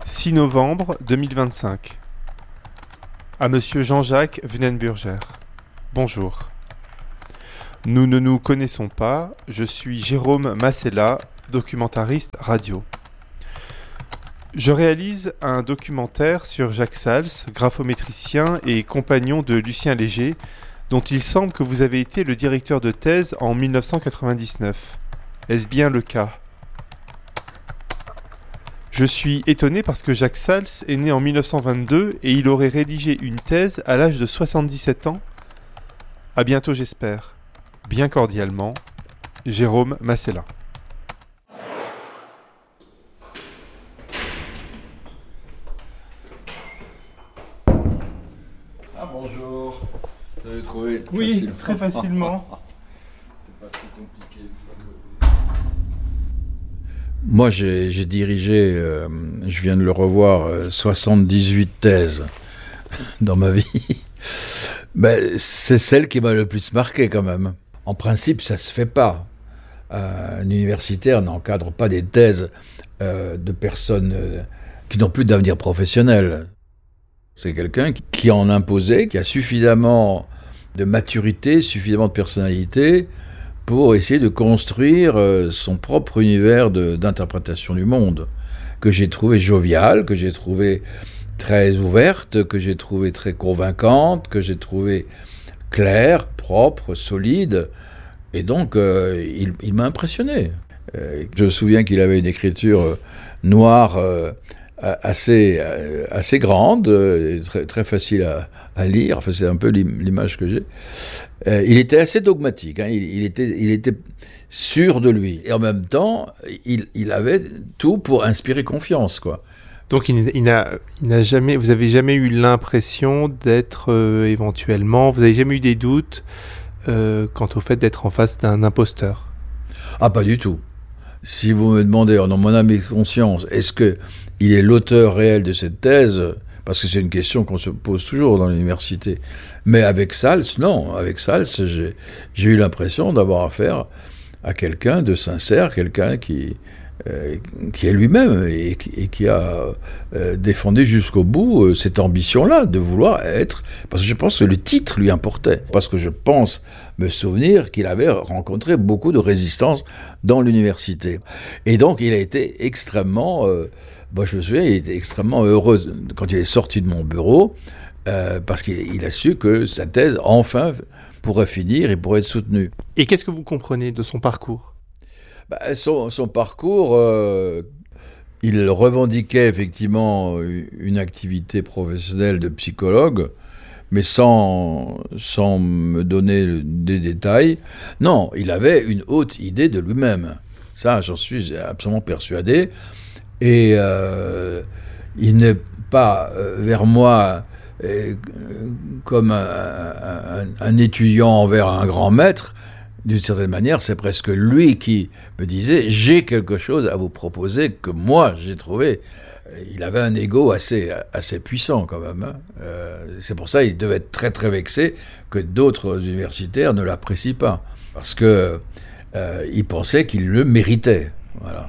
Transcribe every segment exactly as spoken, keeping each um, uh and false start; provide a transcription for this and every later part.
six novembre deux mille vingt-cinq. À Monsieur Jean-Jacques Venenburger. Bonjour. Nous ne nous connaissons pas, je suis Jérôme Massella, documentariste radio. Je réalise un documentaire sur Jacques Sals, graphométricien et compagnon de Lucien Léger, dont il semble que vous avez été le directeur de thèse en mille neuf cent quatre-vingt-dix-neuf. Est-ce bien le cas ? Je suis étonné parce que Jacques Sals est né en mille neuf cent vingt-deux et il aurait rédigé une thèse à l'âge de soixante-dix-sept ans. À bientôt j'espère. Bien cordialement, Jérôme Massella. Ah bonjour. Vous avez trouvé Oui, facilement. très facilement. C'est pas trop compliqué. Moi, j'ai, j'ai dirigé, euh, je viens de le revoir, euh, soixante-dix-huit thèses dans ma vie. Ben, c'est celle qui m'a le plus marqué quand même. En principe, ça se fait pas. Euh, un universitaire n'encadre pas des thèses euh, de personnes euh, qui n'ont plus d'avenir professionnel. C'est quelqu'un qui, qui en imposait, qui a suffisamment de maturité, suffisamment de personnalité pour essayer de construire euh, son propre univers de, d'interprétation du monde, que j'ai trouvé jovial, que j'ai trouvé très ouverte, que j'ai trouvé très convaincante, que j'ai trouvé claire, propre, solide. Et donc, euh, il, il m'a impressionné. Euh, je me souviens qu'il avait une écriture euh, noire euh, assez, euh, assez grande, euh, très, très facile à, à lire. Enfin, c'est un peu l'image que j'ai. Euh, il était assez dogmatique, hein. il, il, était, il était sûr de lui. Et en même temps, il, il avait tout pour inspirer confiance, quoi. Donc il, il, n'a, il n'a jamais, vous n'avez jamais eu l'impression d'être euh, éventuellement, vous n'avez jamais eu des doutes euh, quant au fait d'être en face d'un imposteur ? Ah, pas du tout. Si vous me demandez, dans mon âme et conscience, est-ce qu'il est l'auteur réel de cette thèse ? Parce que c'est une question qu'on se pose toujours dans l'université. Mais avec Sals, non. Avec Sals, j'ai, j'ai eu l'impression d'avoir affaire à quelqu'un de sincère, quelqu'un qui, euh, qui est lui-même et qui, et qui a euh, défendu jusqu'au bout euh, cette ambition-là de vouloir être... Parce que je pense que le titre lui importait. Parce que je pense me souvenir qu'il avait rencontré beaucoup de résistance dans l'université. Et donc, il a été extrêmement... Euh, Moi, je me souviens, il était extrêmement heureux quand il est sorti de mon bureau, euh, parce qu'il il a su que sa thèse, enfin, pourrait finir et pourrait être soutenue. Et qu'est-ce que vous comprenez de son parcours ? Bah, son, son parcours, euh, il revendiquait effectivement une activité professionnelle de psychologue, mais sans, sans me donner des détails. Non, il avait une haute idée de lui-même. Ça, j'en suis absolument persuadé. Et euh, il n'est pas euh, vers moi euh, comme un, un, un étudiant envers un grand maître. D'une certaine manière, c'est presque lui qui me disait « j'ai quelque chose à vous proposer que moi, j'ai trouvé ». Il avait un ego assez, assez puissant quand même. Hein. Euh, c'est pour ça qu'il devait être très très vexé que d'autres universitaires ne l'apprécient pas. Parce qu'il euh, pensait qu'il le méritait. Voilà.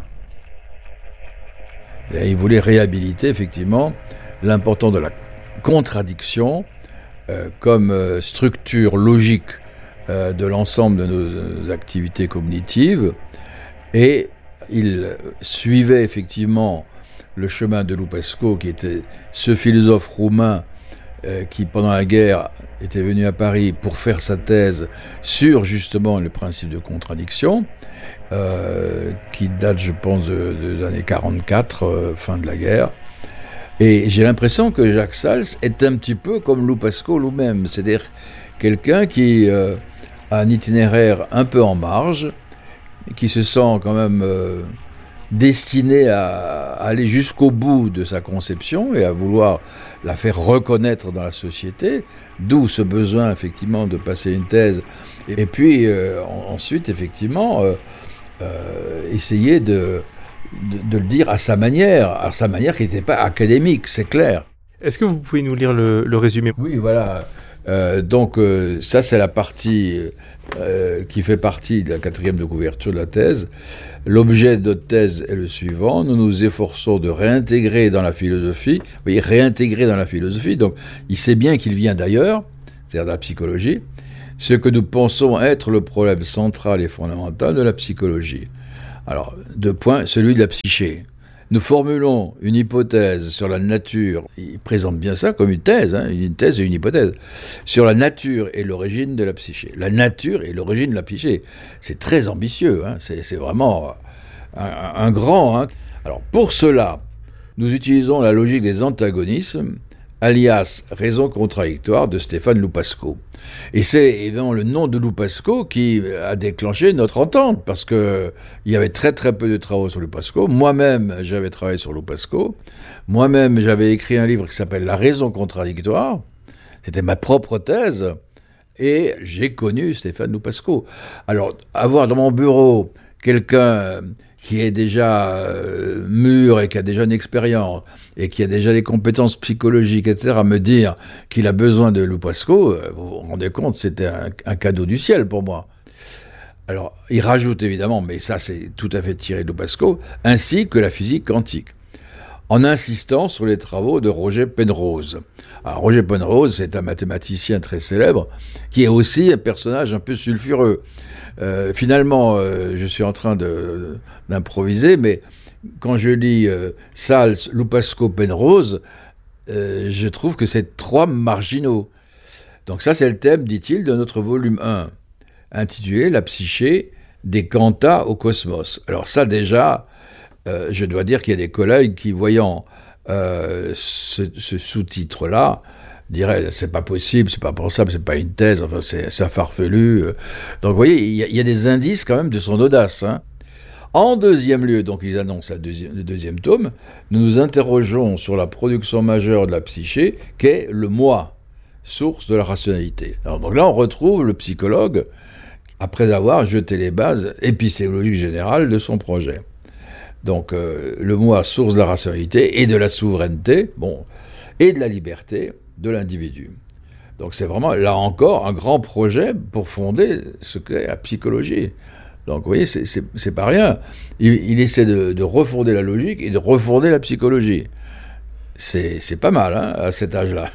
Et il voulait réhabiliter effectivement l'importance de la contradiction euh, comme euh, structure logique euh, de l'ensemble de nos activités cognitives. Et il suivait effectivement le chemin de Lupescu, qui était ce philosophe roumain euh, qui, pendant la guerre, était venu à Paris pour faire sa thèse sur justement le principe de contradiction. Euh, qui date, je pense, de, des années quarante-quatre, euh, fin de la guerre. Et j'ai l'impression que Jacques Sals est un petit peu comme Lupescu lui-même, c'est-à-dire quelqu'un qui euh, a un itinéraire un peu en marge, qui se sent quand même euh, destiné à, à aller jusqu'au bout de sa conception et à vouloir la faire reconnaître dans la société, d'où ce besoin effectivement de passer une thèse. Et puis euh, ensuite, effectivement... Euh, Euh, essayer de, de, de le dire à sa manière, à sa manière qui n'était pas académique, c'est clair. Est-ce que vous pouvez nous lire le, le résumé ? Oui, voilà. Euh, donc euh, ça, c'est la partie euh, qui fait partie de la quatrième de couverture de la thèse. L'objet de notre thèse est le suivant. Nous nous efforçons de réintégrer dans la philosophie, vous voyez, réintégrer dans la philosophie, donc il sait bien qu'il vient d'ailleurs, c'est-à-dire de la psychologie, ce que nous pensons être le problème central et fondamental de la psychologie. Alors, deux points, celui de la psyché. Nous formulons une hypothèse sur la nature, il présente bien ça comme une thèse, hein, une thèse et une hypothèse, sur la nature et l'origine de la psyché. La nature et l'origine de la psyché, c'est très ambitieux, hein, c'est, c'est vraiment un, un grand. Hein. Alors pour cela, nous utilisons la logique des antagonismes, alias raison contradictoire de Stéphane Loupasco. Et c'est évidemment le nom de Loupasco qui a déclenché notre entente, parce qu'il y avait très très peu de travaux sur Loupasco. Moi-même, j'avais travaillé sur Loupasco. Moi-même, j'avais écrit un livre qui s'appelle La raison contradictoire. C'était ma propre thèse. Et j'ai connu Stéphane Loupasco. Alors, avoir dans mon bureau quelqu'un qui est déjà euh, mûr et qui a déjà une expérience et qui a déjà des compétences psychologiques, et cetera, me dire qu'il a besoin de Loupasco, euh, vous vous rendez compte, c'était un, un cadeau du ciel pour moi. Alors, il rajoute évidemment, mais ça c'est tout à fait tiré de Loupasco, ainsi que la physique quantique, en insistant sur les travaux de Roger Penrose. Alors, Roger Penrose, c'est un mathématicien très célèbre, qui est aussi un personnage un peu sulfureux. Euh, finalement, euh, je suis en train de, d'improviser, mais quand je lis euh, Sals, Loupasco, Penrose, euh, je trouve que c'est trois marginaux. Donc ça, c'est le thème, dit-il, de notre volume un, intitulé « La psyché des quanta au cosmos ». Alors ça, déjà, euh, je dois dire qu'il y a des collègues qui, voyant euh, ce, ce sous-titre-là, dirait c'est pas possible, c'est pas pensable, c'est pas une thèse, enfin c'est, c'est farfelu. Donc vous voyez, il y, a, il y a des indices quand même de son audace. Hein. En deuxième lieu, donc ils annoncent la deuxième, le deuxième tome, nous nous interrogeons sur la production majeure de la psyché, qu'est le moi, source de la rationalité. Alors, donc là, on retrouve le psychologue après avoir jeté les bases épistémologiques générales de son projet. Donc euh, le moi, source de la rationalité et de la souveraineté, bon, et de la liberté de l'individu. Donc c'est vraiment, là encore, un grand projet pour fonder ce qu'est la psychologie. Donc vous voyez, c'est, c'est, c'est pas rien. Il, il essaie de, de refonder la logique et de refonder la psychologie. C'est, c'est pas mal, hein, à cet âge-là.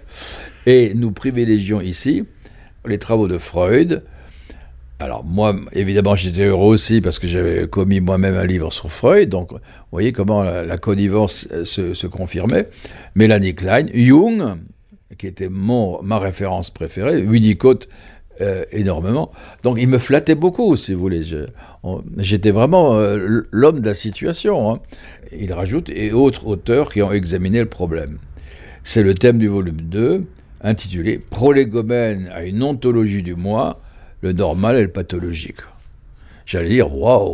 Et nous privilégions ici les travaux de Freud. Alors moi, évidemment, j'étais heureux aussi parce que j'avais commis moi-même un livre sur Freud, donc vous voyez comment la, la connivence se, se confirmait. Mélanie Klein, Jung, qui était mon, ma référence préférée, Winnicott euh, énormément. Donc il me flattait beaucoup, si vous voulez. Je, on, j'étais vraiment euh, l'homme de la situation. Hein. Il rajoute, et autres auteurs qui ont examiné le problème. C'est le thème du volume deux, intitulé « Prolégomène à une ontologie du moi », le normal et le pathologique. J'allais dire, waouh.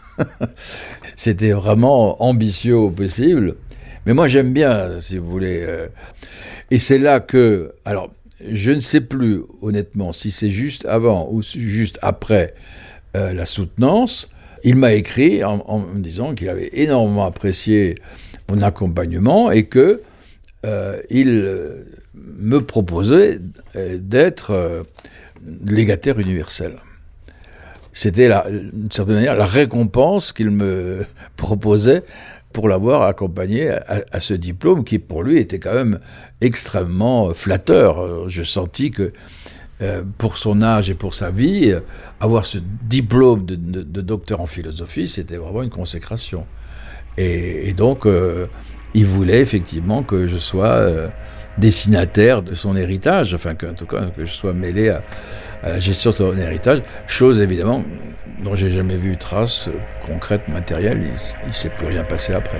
C'était vraiment ambitieux au possible. Mais moi, j'aime bien, si vous voulez. Et c'est là que... Alors, je ne sais plus, honnêtement, si c'est juste avant ou juste après euh, la soutenance. Il m'a écrit en, en me disant qu'il avait énormément apprécié mon accompagnement et que euh, il me proposait d'être... Euh, légataire universel. C'était, la, d'une certaine manière, la récompense qu'il me proposait pour l'avoir accompagné à, à ce diplôme qui, pour lui, était quand même extrêmement flatteur. Je sentis que, euh, pour son âge et pour sa vie, avoir ce diplôme de, de, de docteur en philosophie, c'était vraiment une consécration. Et, et donc, euh, il voulait effectivement que je sois... Euh, destinataire de son héritage, enfin qu'en tout cas que je sois mêlé à, à la gestion de son héritage, chose évidemment dont j'ai jamais vu trace concrète, matérielle, il ne s'est plus rien passé après.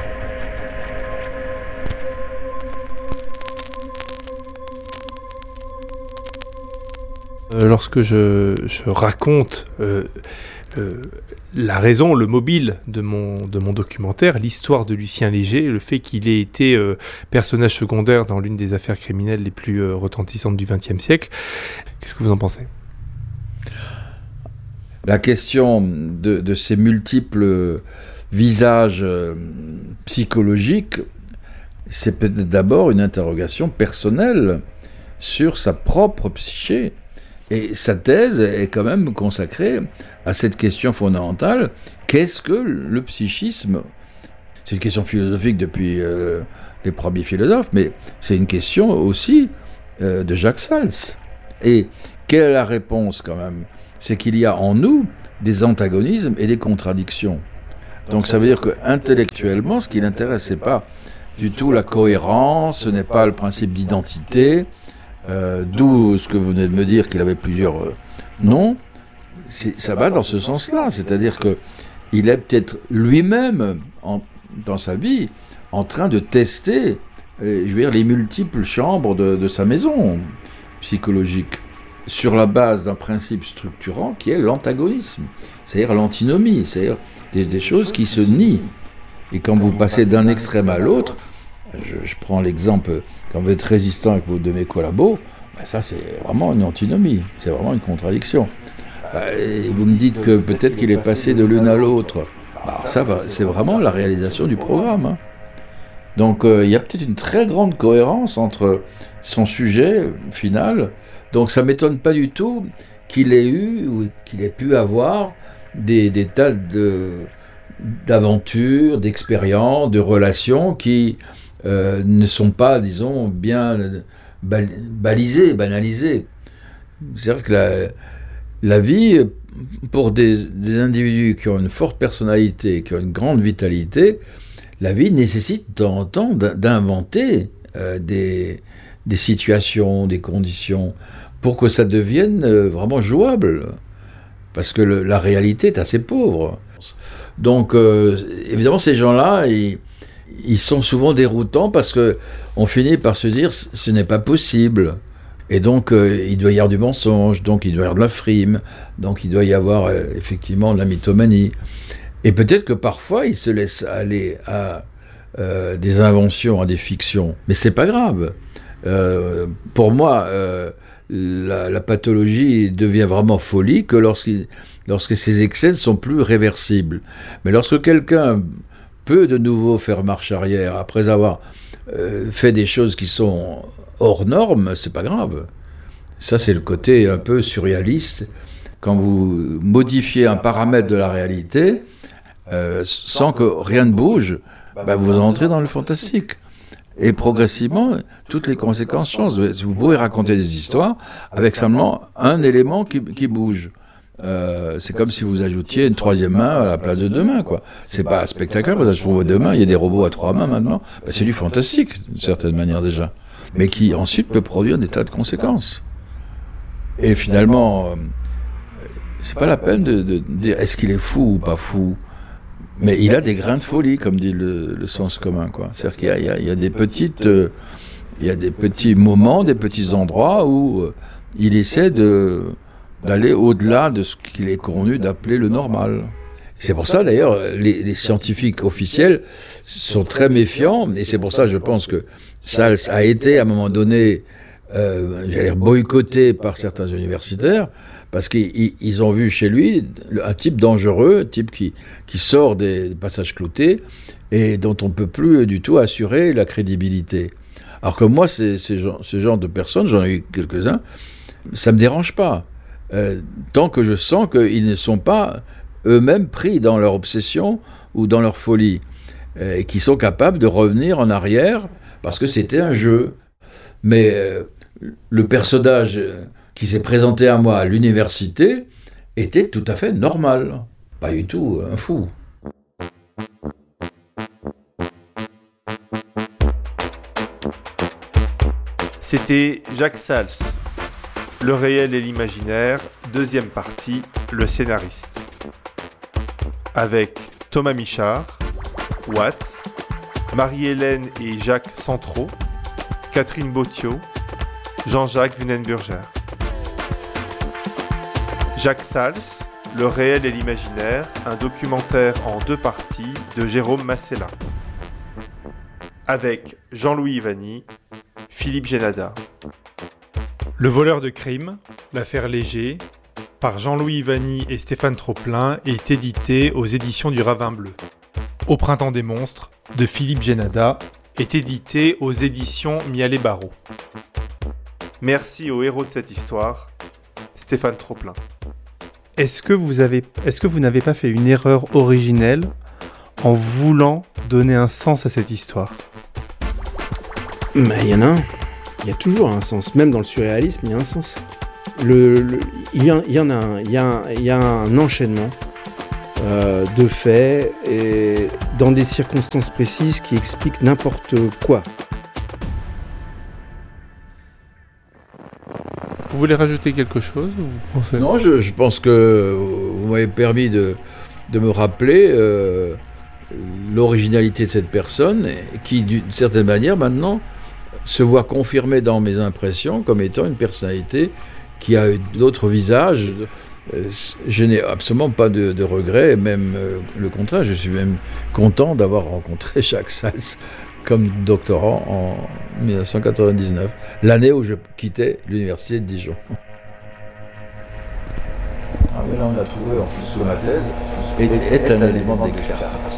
Euh, lorsque je, je raconte euh, euh, la raison, le mobile de mon, de mon documentaire, l'histoire de Lucien Léger, le fait qu'il ait été euh, personnage secondaire dans l'une des affaires criminelles les plus euh, retentissantes du vingtième siècle. Qu'est-ce que vous en pensez ? La question de, de ces multiples visages euh, psychologiques, c'est peut-être d'abord une interrogation personnelle sur sa propre psyché. Et sa thèse est quand même consacrée à cette question fondamentale, qu'est-ce que le psychisme ? C'est une question philosophique depuis euh, les premiers philosophes, mais c'est une question aussi euh, de Jacques Sals. Et quelle est la réponse quand même ? C'est qu'il y a en nous des antagonismes et des contradictions. Donc ça veut dire qu'intellectuellement, ce qui l'intéresse, c'est pas du tout la cohérence, ce n'est pas le principe d'identité, euh, d'où ce que vous venez de me dire qu'il avait plusieurs euh, noms. C'est, ça va dans ce sens-là, c'est-à-dire que il est peut-être lui-même en, dans sa vie en train de tester, euh, je veux dire, les multiples chambres de, de sa maison psychologique sur la base d'un principe structurant qui est l'antagonisme, c'est-à-dire l'antinomie, c'est-à-dire des, des choses qui se nient. Et quand vous passez d'un extrême à l'autre, je, je prends l'exemple, quand vous êtes résistant avec vos de mes collabos, ben ça c'est vraiment une antinomie, c'est vraiment une contradiction. Et vous me dites que peut-être qu'il est passé de l'une à l'autre. Ben ça va, c'est vraiment la réalisation du programme. Hein. Donc euh, il y a peut-être une très grande cohérence entre son sujet final. Donc ça ne m'étonne pas du tout qu'il ait eu ou qu'il ait pu avoir des, des tas de, d'aventures, d'expériences, de relations qui euh, ne sont pas, disons, bien bal- balisées, banalisées. C'est-à-dire que la, la vie, pour des, des individus qui ont une forte personnalité, qui ont une grande vitalité, la vie nécessite de temps en temps d'inventer euh, des, des situations, des conditions, pour que ça devienne euh, vraiment jouable. Parce que le, la réalité est assez pauvre. Donc, euh, évidemment, ces gens-là, ils, ils sont souvent déroutants parce qu'on finit par se dire ce n'est pas possible. Et donc, euh, il doit y avoir du mensonge, donc il doit y avoir de la frime, donc il doit y avoir euh, effectivement de la mythomanie. Et peut-être que parfois, ils se laissent aller à euh, des inventions, à des fictions. Mais c'est pas grave. Euh, pour moi, euh, la, la pathologie devient vraiment folie que lorsqu'il, lorsque ces excès ne sont plus réversibles. Mais lorsque quelqu'un peut de nouveau faire marche arrière après avoir euh, fait des choses qui sont hors normes, c'est pas grave. Ça, c'est le côté un peu surréaliste. Quand vous modifiez un paramètre de la réalité, euh, sans que rien ne bouge, bah, vous entrez dans le fantastique. Et progressivement, toutes les conséquences changent. Vous pouvez raconter des histoires avec seulement un élément qui, qui bouge. Euh, c'est comme si vous ajoutiez une troisième main à la place de deux mains, quoi. C'est pas spectaculaire, vous avez toujours deux mains, il y a des robots à trois mains maintenant. Ben, c'est du fantastique, d'une certaine manière déjà. Mais qui ensuite peut produire des tas de conséquences. Et finalement, euh, c'est pas la peine de, de dire est-ce qu'il est fou ou pas fou. Mais il a des grains de folie, comme dit le, le sens commun, quoi. C'est-à-dire qu'il y a, il y a, il y a des petites, euh, il y a des petits moments, des petits endroits où euh, il essaie de, d'aller au-delà de ce qu'il est convenu d'appeler le normal. C'est pour ça, d'ailleurs, les, les scientifiques officiels sont très méfiants, et c'est pour ça, je pense que Sals a été, à un moment donné, euh, j'allais dire, boycotté par certains universitaires, parce qu'ils ils ont vu chez lui un type dangereux, un type qui, qui sort des passages cloutés et dont on ne peut plus du tout assurer la crédibilité. Alors que moi, c'est, c'est, ce genre de personnes, j'en ai eu quelques-uns, ça ne me dérange pas. Euh, tant que je sens qu'ils ne sont pas eux-mêmes pris dans leur obsession ou dans leur folie, euh, et qui sont capables de revenir en arrière parce que c'était un jeu. Mais euh, le personnage qui s'est présenté à moi à l'université était tout à fait normal, pas du tout un fou. C'était Jacques Sals, Le réel et l'imaginaire, deuxième partie, le scénariste. Avec Thomas Michard, Watts, Marie-Hélène et Jacques Centraux, Catherine Bottiot, Jean-Jacques Wunenburger. Jacques Sals, Le réel et l'imaginaire, un documentaire en deux parties de Jérôme Massella. Avec Jean-Louis Ivany, Philippe Génada. Le voleur de crime, l'affaire Léger, par Jean-Louis Ivany et Stéphane Troplin, est édité aux éditions du Ravin Bleu. Au printemps des monstres, de Philippe Génada, est édité aux éditions Mialet Barreau. Merci au héros de cette histoire, Stéphane Troplin. Est-ce que vous avez, est-ce que vous n'avez pas fait une erreur originelle en voulant donner un sens à cette histoire ? Mais il y en a un. Il y a toujours un sens. Même dans le surréalisme, il y a un sens. Le, le, il, y en, il y en a un. Il y a un, il y a un enchaînement euh, de faits et dans des circonstances précises qui expliquent n'importe quoi. Vous voulez rajouter quelque chose, vous pensez ? Non, je, je pense que vous m'avez permis de, de me rappeler euh, l'originalité de cette personne qui, d'une certaine manière, maintenant, se voit confirmée dans mes impressions comme étant une personnalité qui a d'autres visages. Je n'ai absolument pas de, de regrets, même euh, le contraire, je suis même content d'avoir rencontré Jacques Sals comme doctorant en dix-neuf cent quatre-vingt-dix-neuf, l'année où je quittais l'université de Dijon. Ah oui, là on a trouvé en plus sous ma thèse, est, est un élément d'éclairage.